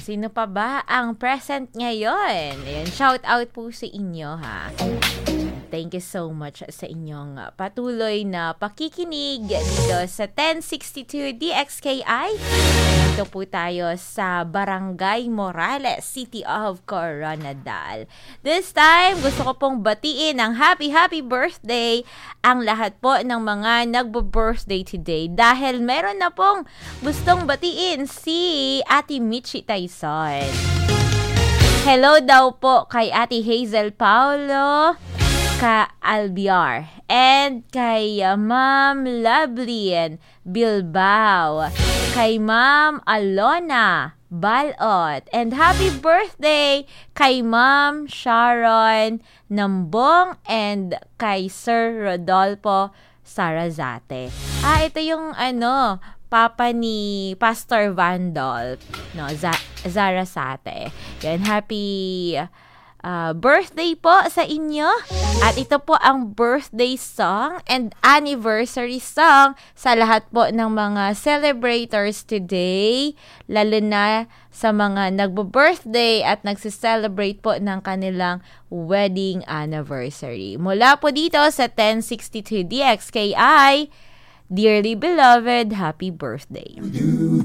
sino pa ba ang present ngayon? Ayan, shout out po sa inyo ha. Thank you so much sa inyong patuloy na pakikinig dito sa 1062 DXKI. Dito po tayo sa Barangay Morales, City of Coronadal. This time, gusto ko pong batiin ng happy birthday ang lahat po ng mga nagbo-birthday today dahil meron na pong gustong batiin si Ate Michi Tyson. Hello daw po kay Ate Hazel Paulo, ka Albiar, and kay Ma'am Lovelyn Bilbao, kay Ma'am Alona Balot, and happy birthday kay Ma'am Sharon Nambong and kay Sir Rodolfo Sarazate. Ito yung papa ni Pastor Vandolph, Zarasate. Yan, happy birthday po sa inyo. At ito po ang birthday song and anniversary song sa lahat po ng mga celebrators today, lalo na sa mga nagbo-birthday at nagse-celebrate po ng kanilang wedding anniversary. Mula po dito sa 1062 DXKI, dearly beloved, happy birthday.